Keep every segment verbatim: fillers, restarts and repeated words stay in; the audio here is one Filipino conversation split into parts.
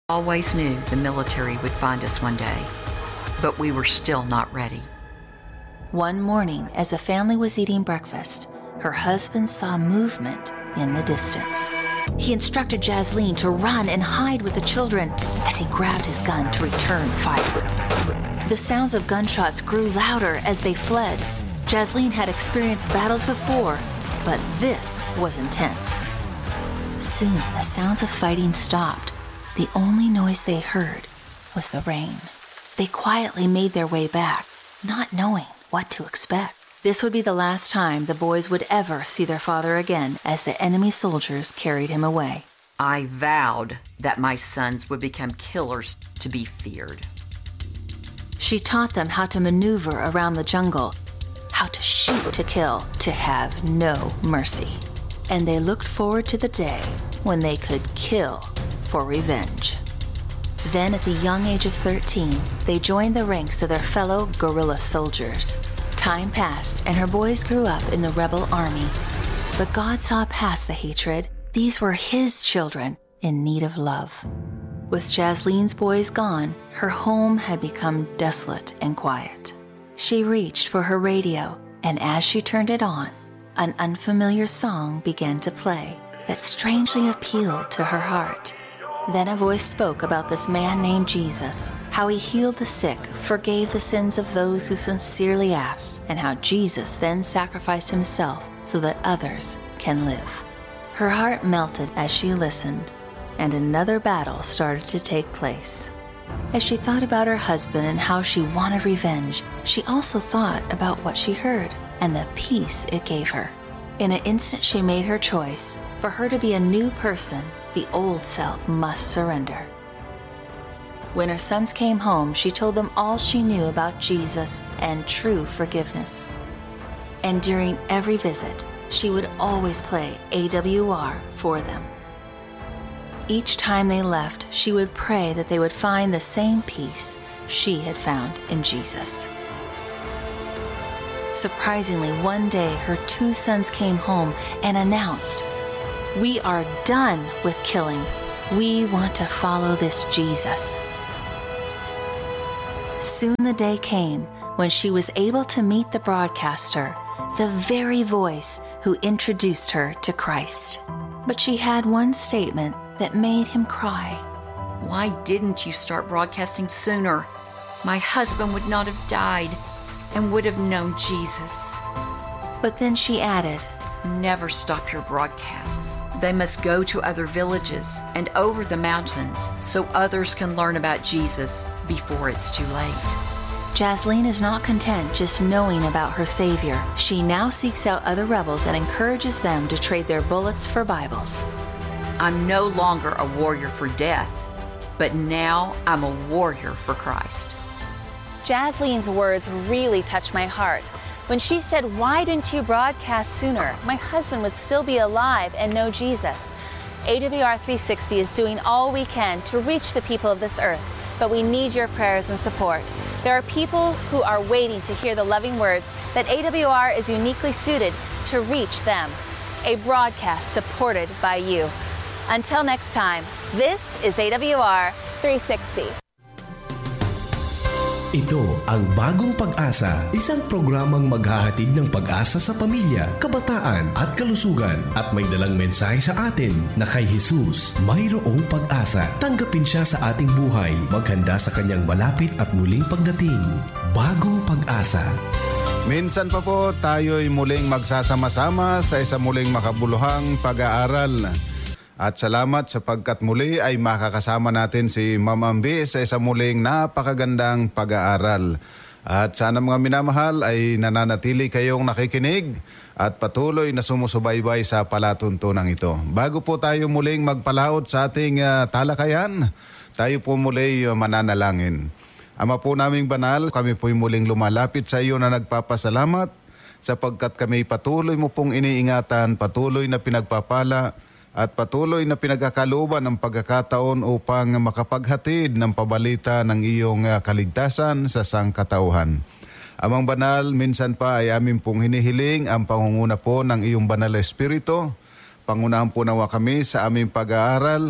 Always knew the military would find us one day, but we were still not ready. One morning, as the family was eating breakfast, her husband saw movement in the distance. He instructed Jasleen to run and hide with the children as he grabbed his gun to return fire. The sounds of gunshots grew louder as they fled. Jasleen had experienced battles before, but this was intense. Soon, the sounds of fighting stopped. The only noise they heard was the rain. They quietly made their way back, not knowing what to expect. This would be the last time the boys would ever see their father again as the enemy soldiers carried him away. I vowed that my sons would become killers to be feared. She taught them how to maneuver around the jungle, how to shoot to kill, to have no mercy. And they looked forward to the day when they could kill for revenge. Then at the young age of thirteen, they joined the ranks of their fellow guerrilla soldiers. Time passed and her boys grew up in the rebel army. But God saw past the hatred. These were his children in need of love. With Jasleen's boys gone, her home had become desolate and quiet. She reached for her radio, and as she turned it on, an unfamiliar song began to play that strangely appealed to her heart. Then a voice spoke about this man named Jesus, how he healed the sick, forgave the sins of those who sincerely asked, and how Jesus then sacrificed himself so that others can live. Her heart melted as she listened, and another battle started to take place. As she thought about her husband and how she wanted revenge, she also thought about what she heard and the peace it gave her. In an instant, she made her choice. For her to be a new person, the old self must surrender. When her sons came home, she told them all she knew about Jesus and true forgiveness. And during every visit, she would always play A W R for them. Each time they left, she would pray that they would find the same peace she had found in Jesus. Surprisingly, one day her two sons came home and announced, "We are done with killing. We want to follow this Jesus." Soon the day came when she was able to meet the broadcaster, the very voice who introduced her to Christ. But she had one statement that made him cry. Why didn't you start broadcasting sooner? My husband would not have died and would have known Jesus. But then she added, Never stop your broadcasts. They must go to other villages and over the mountains so others can learn about Jesus before it's too late. Jasleen is not content just knowing about her Savior. She now seeks out other rebels and encourages them to trade their bullets for Bibles. I'm no longer a warrior for death, but now I'm a warrior for Christ. Jasleen's words really touched my heart. When she said, "Why didn't you broadcast sooner? My husband would still be alive and know Jesus." A W R three sixty is doing all we can to reach the people of this earth, but we need your prayers and support. There are people who are waiting to hear the loving words that A W R is uniquely suited to reach them. A broadcast supported by you. Until next time, this is A W R three sixty. Ito ang Bagong Pag-asa, isang programang maghahatid ng pag-asa sa pamilya, kabataan at kalusugan at may dalang mensahe sa atin na kay Jesus mayroong pag-asa. Tanggapin siya sa ating buhay, maghanda sa kanyang malapit at muling pagdating. Bagong Pag-asa. Minsan pa po tayo'y muling magsasama-sama sa isang muling makabuluhang pag-aaral. At salamat sapagkat muli ay makakasama natin si Ma'am Ambi sa isang muling napakagandang pag-aaral. At sana mga minamahal ay nananatili kayong nakikinig at patuloy na sumusubaybay sa palatuntunan ito. Bago po tayo muling magpalaot sa ating uh, talakayan, tayo po muli uh, mananalangin. Ama po naming banal, kami po'y muling lumalapit sa iyo na nagpapasalamat sapagkat kami patuloy mo pong iniingatan, patuloy na pinagpapala, at patuloy na pinagkakalooban ng pagkakataon upang makapaghatid ng pabalita ng iyong kaligtasan sa sangkatauhan. Amang banal, minsan pa ay amin pong hinihiling ang pangunguna po ng iyong banal na espiritu. Pangunahan po nawa kami sa aming pag-aaral.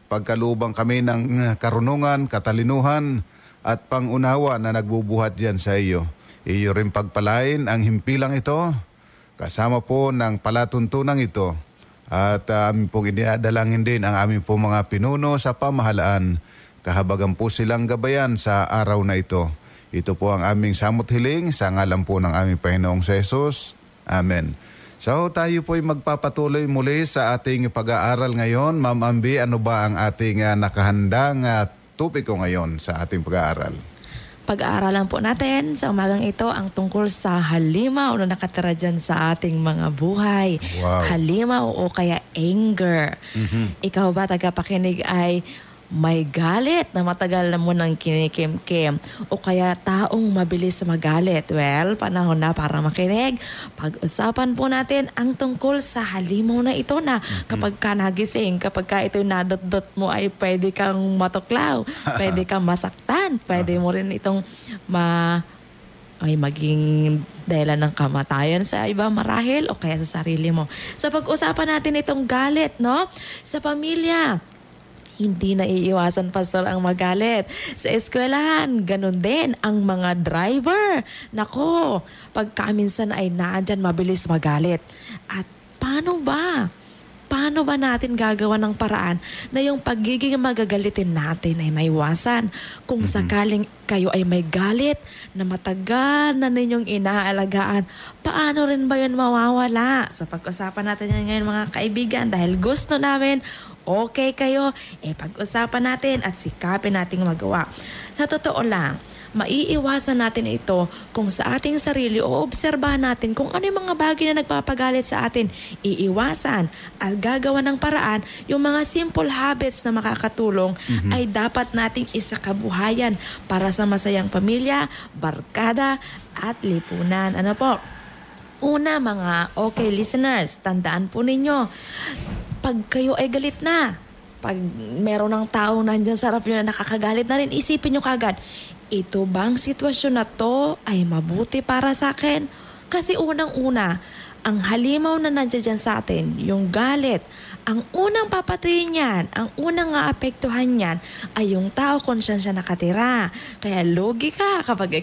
pagkalubang kami ng karunungan, katalinuhan at pangunawa na nagbubuhat diyan sa iyo. Iyo rin pagpalain ang himpilang ito, kasama po ng palatuntunang ito. At uh, amin pong iniadalangin din ang aming po mga pinuno sa pamahalaan, kahabagan po silang gabayan sa araw na ito. Ito po ang aming samot hiling sa ngalan po ng aming Panginoong Jesus. Amen. So tayo po ay magpapatuloy muli sa ating pag-aaral ngayon. Ma'am Ambi, ano ba ang ating uh, nakahandang uh, topiko ngayon sa ating pag-aaral? Pag-aaralan po natin sa umagang ito ang tungkol sa halimaw na nakatira dyan sa ating mga buhay. Wow. Halimaw o kaya anger. Mm-hmm. Ikaw ba tagapakinig ay may galit na matagal na mo nang kinikim-kim o kaya taong mabilis magalit? Well, panahon na para makinig. Pag-usapan po natin ang tungkol sa halimaw na ito na kapag ka nagising, kapag ka ito nadot-dot mo ay pwede kang matuklaw, pwede kang masaktan, pwede mo rin itong ma... ay maging dahilan ng kamatayan sa iba marahil o kaya sa sarili mo. So pag-usapan natin itong galit, no? Sa pamilya, hindi na iiwasan, pastor, ang magalit. Sa eskwelahan, ganun din ang mga driver. Nako, pagka minsan ay naandyan mabilis magalit. At paano ba? Paano ba natin gagawa ng paraan na yung pagiging magagalitin natin ay maiwasan? Kung sakaling kayo ay may galit na matagal na ninyong inaalagaan, paano rin ba yun mawawala? Sa pag-usapan natin yan ngayon, mga kaibigan, dahil gusto namin okay kayo, eh pag-usapan natin at sikapin nating magawa. Sa totoo lang, maiiwasan natin ito kung sa ating sarili o obserbahan natin kung ano yung mga bagay na nagpapagalit sa atin. Iiwasan at gagawa ng paraan yung mga simple habits na makakatulong mm-hmm. ay dapat nating isakabuhayan para sa masayang pamilya, barkada at lipunan. Ano po? Una, mga okay listeners, tandaan po ninyo, pag kayo ay galit na, pag meron ng taong nandyan sa harap nyo na nakakagalit na rin, isipin nyo kagad, ito bang sitwasyon na to ay mabuti para sa akin? Kasi unang-una, ang halimaw na nandyan sa atin, yung galit, ang unang papatayin yan, ang unang aapektuhan yan ay yung tao kung saan siya nakatira. Kaya logi ka kapag